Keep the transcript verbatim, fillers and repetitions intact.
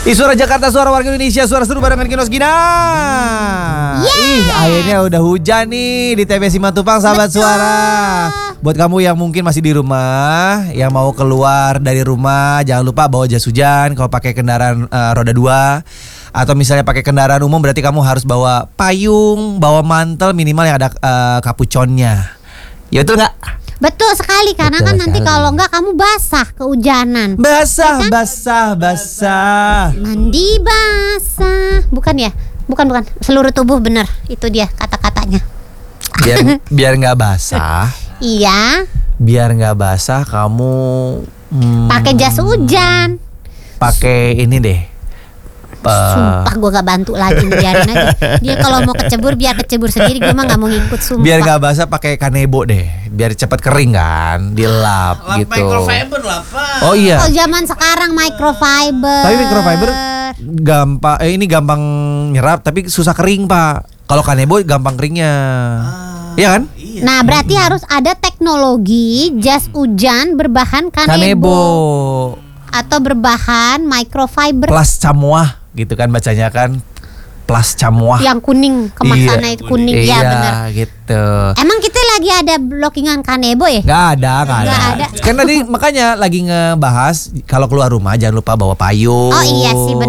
Ih, suara Jakarta, suara warga Indonesia, suara seru barengan Kinos Gina. Ih, akhirnya udah hujan nih di T V Simatupang, sahabat Betul. suara. Buat kamu yang mungkin masih di rumah, yang mau keluar dari rumah, jangan lupa bawa jas hujan. Kalau pakai kendaraan eh, roda dua atau misalnya pakai kendaraan umum, berarti kamu harus bawa payung, bawa mantel minimal yang ada eh, kapuconnya. Ya betul nggak? Betul sekali, karena Betul kan nanti sekali. kalau enggak kamu basah kehujanan. Basah, basah, basah. Mandi basah. Bukan ya? Bukan, bukan. Seluruh tubuh, bener. Itu dia kata-katanya. Biar biar nggak basah. Iya. Biar nggak basah kamu hmm, Pakai jas hujan. pakai ini deh. Eh, Sumpah gue gak bantu lagi, biarin aja. Dia kalau mau kecebur biar kecebur sendiri, gue mah gak mau ngikut, sumpah. biar nggak basah pakai kanebo deh. Biar cepat kering kan, dilap Lap gitu. microfiber lah, Pak. Oh iya. Oh, zaman sekarang microfiber. Tapi microfiber gampang eh ini gampang nyerap tapi susah kering, Pak. Kalau kanebo gampang keringnya. Iya kan? Iya. Nah, berarti harus ada teknologi jas hujan berbahan kanebo, Kanebo atau berbahan microfiber plus camuah gitu kan bacanya kan. Plus camuah. yang kuning kemasannya Iya. itu kuning, ya Iya, benar. gitu. Emang kita lagi ada blockingan kanebo ya? Nggak ada, nggak ada. Nggak ada. Kan tadi makanya lagi ngebahas kalau keluar rumah jangan lupa bawa payung. Oh iya sih, benar.